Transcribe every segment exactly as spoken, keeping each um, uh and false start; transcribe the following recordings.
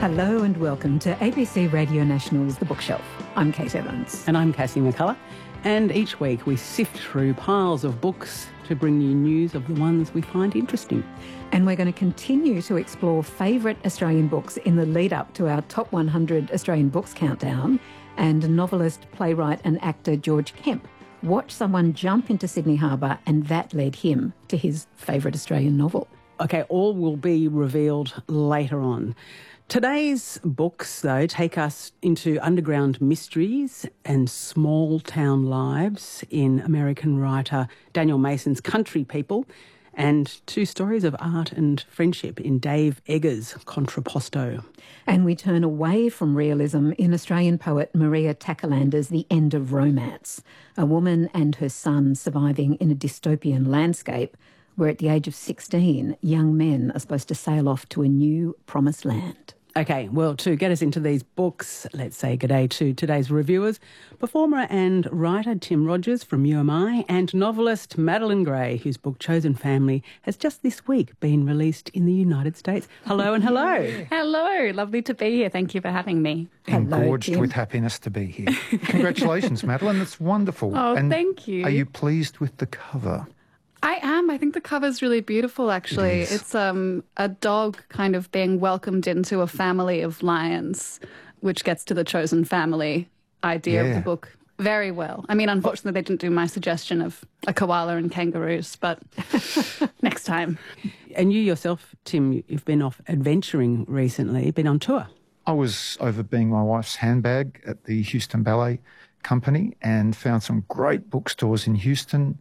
Hello and welcome to A B C Radio National's The Bookshelf. I'm Kate Evans. And I'm Cassie McCullough. And each week we sift through piles of books to bring you news of the ones we find interesting. And we're going to continue to explore favourite Australian books in the lead up to our Top one hundred Australian Books countdown. And novelist, playwright and actor George Kemp watched someone jump into Sydney Harbour, and that led him to his favourite Australian novel. OK, all will be revealed later on. Today's books, though, take us into underground mysteries and small-town lives in American writer Daniel Mason's Country People, and two stories of art and friendship in Dave Eggers' Contrapposto. And we turn away from realism in Australian poet Maria Takalander's The End of Romance, a woman and her son surviving in a dystopian landscape where at the age of sixteen, young men are supposed to sail off to a new promised land. OK, well, to get us into these books, let's say g'day to today's reviewers, performer and writer Tim Rogers from U M I and novelist Madeline Gray, whose book Chosen Family has just this week been released in the United States. Hello and hello. Hello, lovely to be here. Thank you for having me. Engorged Hello, with happiness to be here. Congratulations, Madeline. That's wonderful. Oh, and thank you. Are you pleased with the cover? I am. I think the cover's really beautiful, actually. It is. It's um, a dog kind of being welcomed into a family of lions, which gets to the chosen family idea of Yeah. the book very well. I mean, unfortunately, they didn't do my suggestion of a koala and kangaroos, but next time. And you yourself, Tim, you've been off adventuring recently, been on tour. I was over being my wife's handbag at the Houston Ballet Company and found some great bookstores in Houston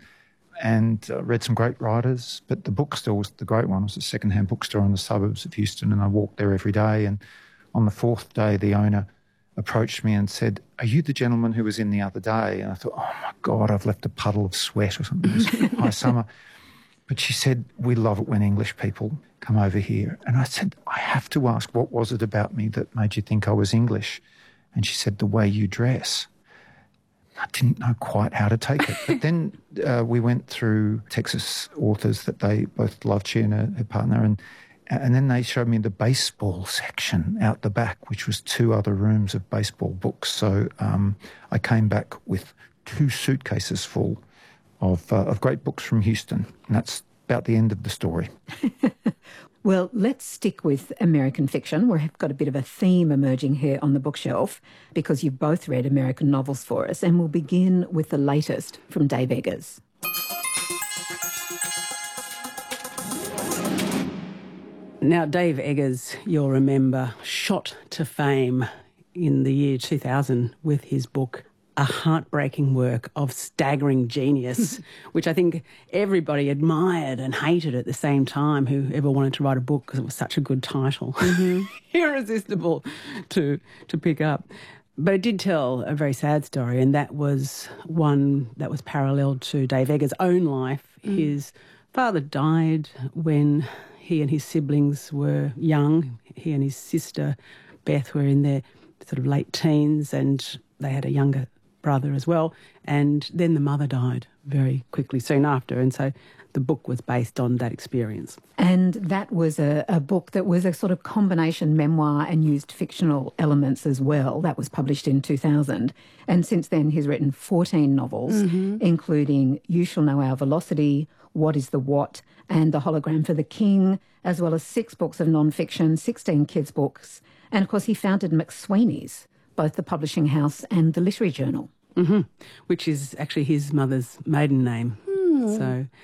and uh, read some great writers. But the bookstore was the great one. It was a second-hand bookstore in the suburbs of Houston, and I walked there every day. And on the fourth day, the owner approached me and said, "Are you the gentleman who was in the other day?" And I thought, oh, my God, I've left a puddle of sweat or something. It was high summer. But she said, "We love it when English people come over here." And I said, "I have to ask, what was it about me that made you think I was English?" And she said, "The way you dress." I didn't know quite how to take it. But then uh, we went through Texas authors that they both loved, she and her, her partner, and and then they showed me the baseball section out the back, which was two other rooms of baseball books. So um, I came back with two suitcases full of, uh, of great books from Houston. And that's about the end of the story. Well, let's stick with American fiction. We've got a bit of a theme emerging here on the bookshelf because you've both read American novels for us, and we'll begin with the latest from Dave Eggers. Now, Dave Eggers, you'll remember, shot to fame in the year two thousand with his book A Heartbreaking Work of Staggering Genius, which I think everybody admired and hated at the same time, whoever wanted to write a book because it was such a good title. Mm-hmm. Irresistible to to pick up. But it did tell a very sad story, and that was one that was parallel to Dave Eggers' own life. Mm. His father died when he and his siblings were young. He and his sister, Beth, were in their sort of late teens, and they had a younger brother as well, and then the mother died very quickly soon after, and so the book was based on that experience. And that was a, a book that was a sort of combination memoir and used fictional elements as well. That was published in two thousand, and since then he's written fourteen novels, mm-hmm. including You Shall Know Our Velocity, What is the What, and The Hologram for the King, as well as six books of non-fiction, sixteen kids' books, and of course he founded McSweeney's, both the publishing house and the literary journal. Mm-hmm. Which is actually his mother's maiden name. Mm. So